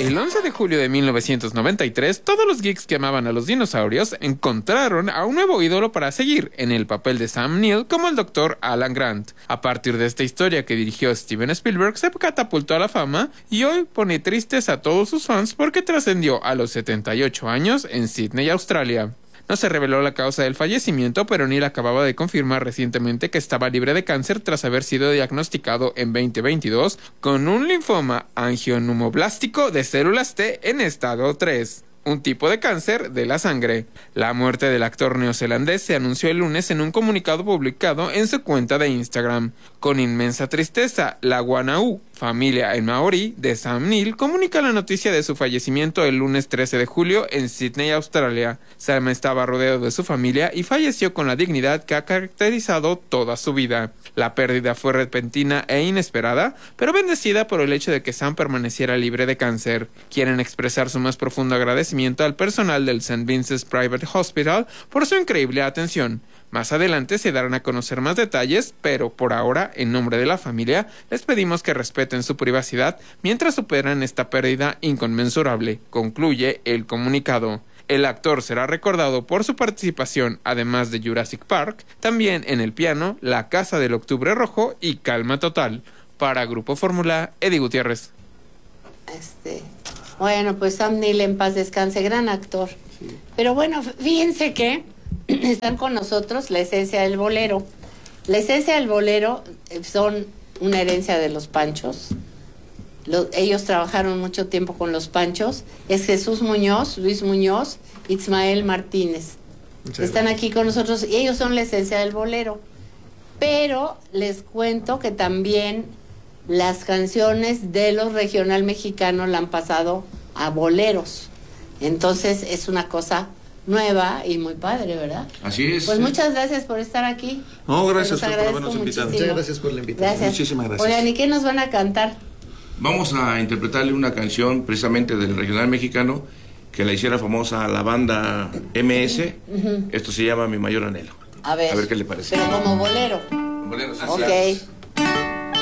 El 11 de julio de 1993, todos los geeks que amaban a los dinosaurios encontraron a un nuevo ídolo para seguir en el papel de Sam Neill como el Dr. Alan Grant. A partir de esta historia que dirigió Steven Spielberg, se catapultó a la fama y hoy pone tristes a todos sus fans porque trascendió a los 78 años en Sydney, Australia. No se reveló la causa del fallecimiento, pero Neill acababa de confirmar recientemente que estaba libre de cáncer tras haber sido diagnosticado en 2022 con un linfoma angioneumoblástico de células T en estado 3. Un tipo de cáncer de la sangre. La muerte del actor neozelandés se anunció el lunes en un comunicado publicado en su cuenta de Instagram. Con inmensa tristeza, la Wanau, familia en maorí de Sam Neill, comunica la noticia de su fallecimiento el lunes 13 de julio en Sydney, Australia. Sam estaba rodeado de su familia y falleció con la dignidad que ha caracterizado toda su vida. La pérdida fue repentina e inesperada, pero bendecida por el hecho de que Sam permaneciera libre de cáncer. Quieren expresar su más profundo agradecimiento al personal del St. Vincent's Private Hospital por su increíble atención. Más adelante se darán a conocer más detalles, pero por ahora, en nombre de la familia, les pedimos que respeten su privacidad mientras superan esta pérdida inconmensurable, concluye el comunicado. El actor será recordado por su participación, además de Jurassic Park, también en El piano, La casa del octubre rojo y Calma total. Para Grupo Fórmula, Eddie Gutiérrez. Bueno, pues Sam Neill en paz descanse, gran actor. Sí. Pero bueno, fíjense que están con nosotros la esencia del bolero. La esencia del bolero son una herencia de los Panchos. Ellos trabajaron mucho tiempo con los Panchos. Es Jesús Muñoz, Luis Muñoz, Ismael Martínez. Están aquí con nosotros y ellos son la esencia del bolero. Pero les cuento que también las canciones de los regional mexicanos la han pasado a boleros. Entonces es una cosa nueva y muy padre, ¿verdad? Así es. Pues muchas gracias por estar aquí. No, gracias por habernos invitado. Muchas gracias por la invitación. Gracias. Muchísimas gracias. Oigan, ¿y qué nos van a cantar? Vamos a interpretarle una canción precisamente del regional mexicano que la hiciera famosa a la banda MS. Esto se llama Mi Mayor Anhelo. A ver qué le parece. Pero como bolero. Bolero, sí. Ok.